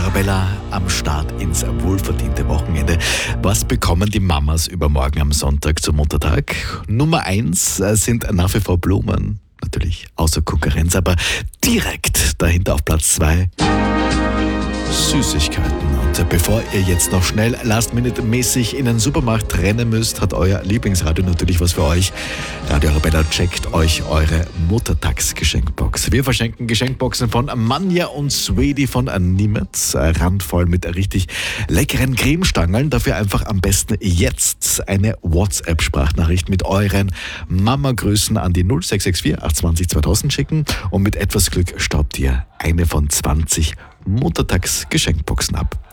Arabella am Start ins wohlverdiente Wochenende. Was bekommen die Mamas übermorgen am Sonntag zum Muttertag? Nummer 1 sind nach wie vor Blumen. Natürlich außer Konkurrenz, aber direkt dahinter auf Platz 2 Süßigkeiten. Und bevor ihr jetzt noch schnell last-minute-mäßig in den Supermarkt rennen müsst, hat euer Lieblingsradio natürlich was für euch. Radio Arabella checkt euch eure Muttertagsgeschenkbox. Wir verschenken Geschenkboxen von Manja und Swedi von Nimitz. Randvoll mit richtig leckeren Cremestangeln. Dafür einfach am besten jetzt eine WhatsApp-Sprachnachricht mit euren Mama-Grüßen an die 0664 820 2000 schicken. Und mit etwas Glück staubt ihr eine von 20 Muttertagsgeschenkboxen ab.